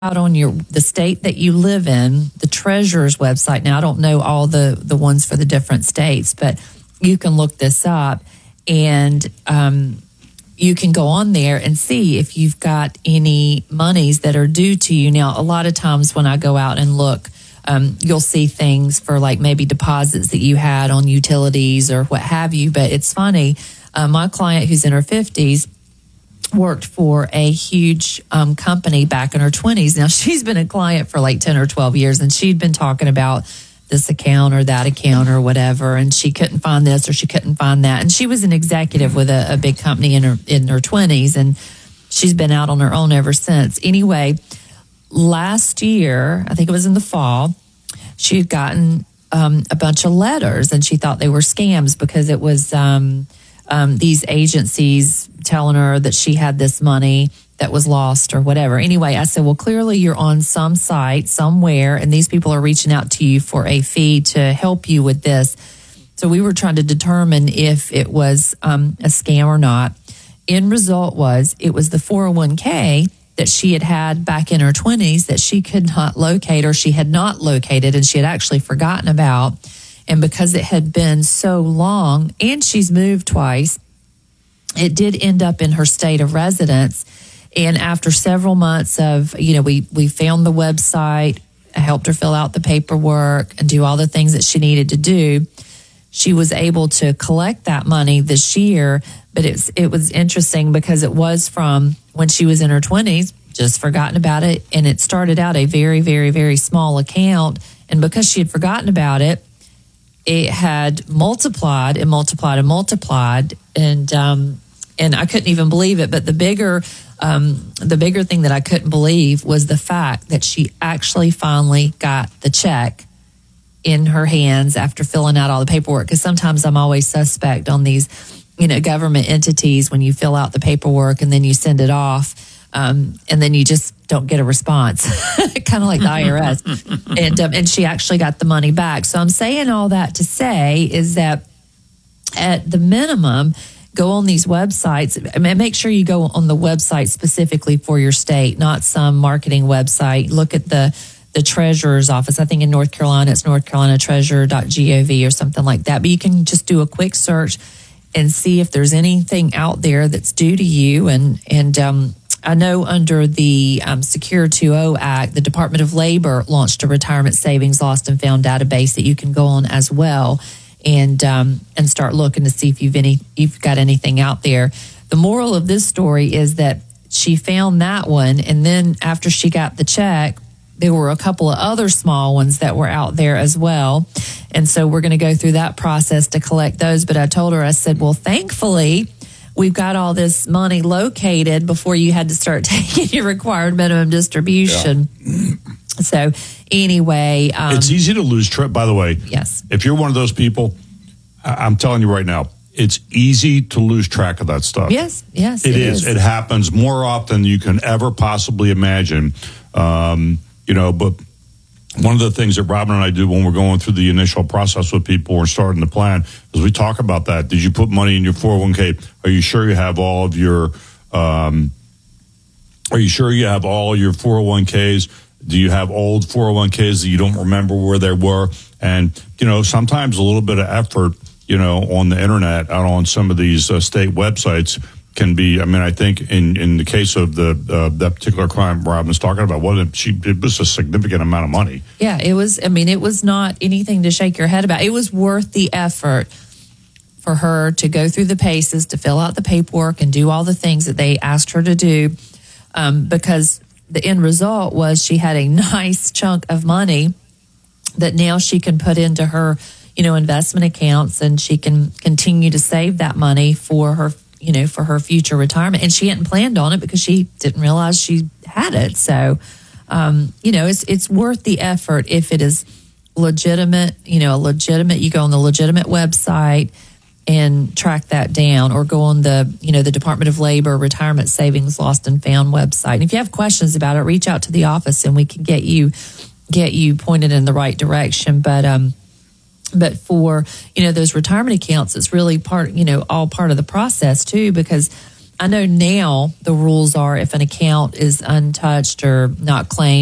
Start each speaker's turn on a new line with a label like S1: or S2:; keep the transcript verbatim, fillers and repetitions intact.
S1: out on your the state that you live in, the treasurer's website. Now, I don't know all the, the ones for the different states, but you can look this up and um, you can go on there and see if you've got any monies that are due to you. Now, a lot of times when I go out and look, um, you'll see things for like maybe deposits that you had on utilities or what have you. But it's funny, uh, my client who's in her fifties worked for a huge um, company back in her twenties. Now, she's been a client for like ten or twelve years, and she'd been talking about this account or that account or whatever, and she couldn't find this or she couldn't find that. And she was an executive with a, a big company in her in her twenties, and she's been out on her own ever since. Anyway, last year, I think it was in the fall, she had gotten um, a bunch of letters, and she thought they were scams because it was um, um, these agencies telling her that she had this money that was lost or whatever. Anyway, I said, well, clearly you're on some site somewhere, and these people are reaching out to you for a fee to help you with this. So we were trying to determine if it was um, a scam or not. End result was it was the four oh one k that she had had back in her twenties that she could not locate, or she had not located, and she had actually forgotten about. And because it had been so long, and she's moved twice, it did end up in her state of residence. And after several months of, you know, we, we found the website, I helped her fill out the paperwork and do all the things that she needed to do, she was able to collect that money this year. But it's, it was interesting because it was from when she was in her twenties, just forgotten about it. And it started out a very, very, very small account. And because she had forgotten about it, it had multiplied and multiplied and multiplied. And, um, and I couldn't even believe it. But the bigger, um, the bigger thing that I couldn't believe was the fact that she actually finally got the check in her hands after filling out all the paperwork. Because sometimes I'm always suspect on these, you know, government entities when you fill out the paperwork and then you send it off. Um, and then you just don't get a response, kind of like the I R S. and um, and she actually got the money back. So I'm saying all that to say is that at the minimum, go on these websites. I mean, make sure you go on the website specifically for your state, not some marketing website. Look at the the treasurer's office. I think in North Carolina, it's north carolina treasurer dot gov or something like that. But you can just do a quick search and see if there's anything out there that's due to you. And and um, I know under the um, Secure two oh Act, the Department of Labor launched a retirement savings lost and found database that you can go on as well and um, and start looking to see if you've any you've got anything out there. The moral of this story is that she found that one, and then after she got the check, there were a couple of other small ones that were out there as well. And so we're going to go through that process to collect those. But I told her, I said, well, thankfully, we've got all this money located before you had to start taking your required minimum distribution. Yeah. So anyway. Um,
S2: it's easy to lose track, by the way.
S1: Yes.
S2: If you're one of those people, I'm telling you right now, it's easy to lose track of that stuff.
S1: Yes, yes.
S2: It, it is. is. It happens more often than you can ever possibly imagine. Um, you know, but one of the things that Robin and I do when we're going through the initial process with people or starting the plan is we talk about that. Did you put money in your four oh one k? Are you sure you have all of your, um, are you sure you have all your four oh one k's? Do you have old four oh one k's that you don't remember where they were? And, you know, sometimes a little bit of effort, you know, on the internet, out on some of these uh, state websites can be, I mean, I think in, in the case of the uh, that particular client Rob was talking about, wasn't she, it was a significant amount of money.
S1: Yeah, it was, I mean, it was not anything to shake your head about. It was worth the effort for her to go through the paces, to fill out the paperwork and do all the things that they asked her to do, um, because the end result was she had a nice chunk of money that now she can put into her, you know, investment accounts, and she can continue to save that money for her, you know, for her future retirement. And she hadn't planned on it because she didn't realize she had it. So, um, you know, it's it's worth the effort if it is legitimate, you know, a legitimate, you go on the legitimate website and track that down, or go on the, you know, the Department of Labor Retirement Savings Lost and Found website. And if you have questions about it, reach out to the office and we can get you get you pointed in the right direction. But um But for, you know, those retirement accounts, it's really part, you know, all part of the process too, because I know now the rules are if an account is untouched or not claimed,